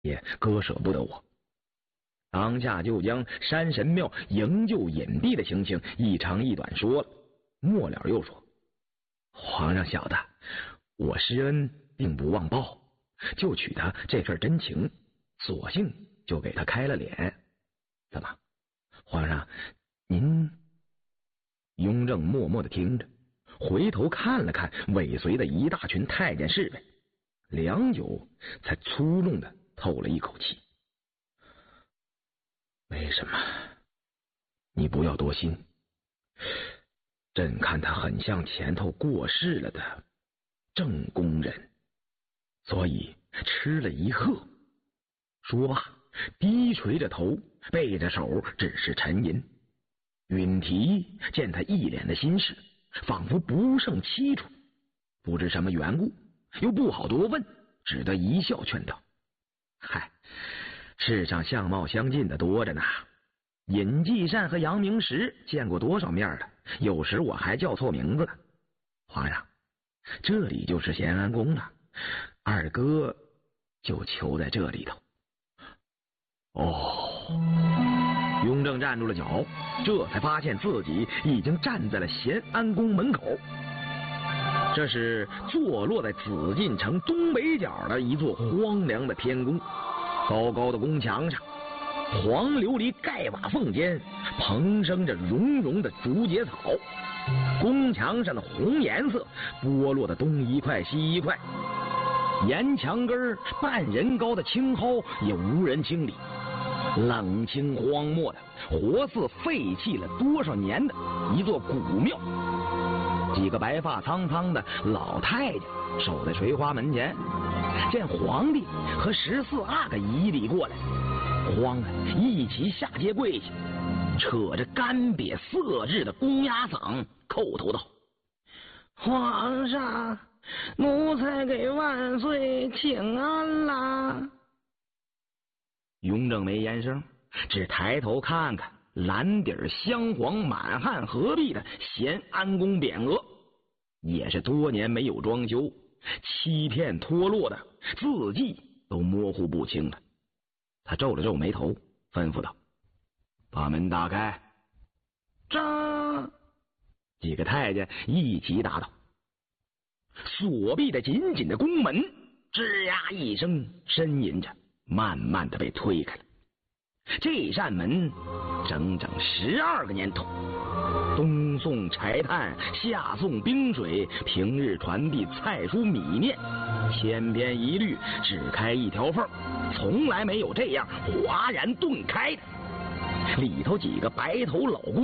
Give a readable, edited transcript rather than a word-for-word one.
也割舍不得我。当下就将山神庙营救隐蔽的情形一长一短说了，末了又说：皇上晓得，我施恩并不忘报，就取他这份真情，索性就给他开了脸。怎么，皇上您？雍正默默的听着，回头看了看尾随的一大群太监侍卫，良久才粗重的透了一口气。为什么？你不要多心，朕看他很像前头过世了的郑公人，所以吃了一喝。说罢，低垂着头，背着手只是沉吟。允提见他一脸的心事，仿佛不胜其楚，不知什么缘故，又不好多问，只得一笑劝道：嗨，世上相貌相近的多着呢，尹继善和杨明时见过多少面了，有时我还叫错名字了。皇上，这里就是咸安宫了，二哥就囚在这里头。雍正站住了脚，这才发现自己已经站在了咸安宫门口。这是坐落在紫禁城东北角的一座荒凉的天宫，高高的宫墙上，黄琉璃盖瓦缝间蓬生着绒绒的竹节草，宫墙上的红颜色剥落的东一块西一块，沿墙根半人高的青蒿也无人清理，冷清荒漠的，活似废弃了多少年的一座古庙。几个白发苍苍的老太监守在垂花门前，见皇帝和14、2个仪礼过来，慌了一齐下阶跪下，扯着干瘪色质的公鸭嗓叩头道：皇上，奴才给万岁请安啦。雍正没言声，只抬头看看蓝底镶黄满汉合璧的咸安宫匾额，也是多年没有装修，漆片脱落的，字迹都模糊不清了。他皱了皱眉头，吩咐道：把门打开。这几个太监一齐答道。锁闭的紧紧的宫门吱呀一声呻吟着，慢慢的被推开了。这扇门整整12个年头，东送柴炭，夏送冰水，平日传递菜蔬米面，千篇一律，只开一条缝，从来没有这样哗然顿开的。里头几个白头老公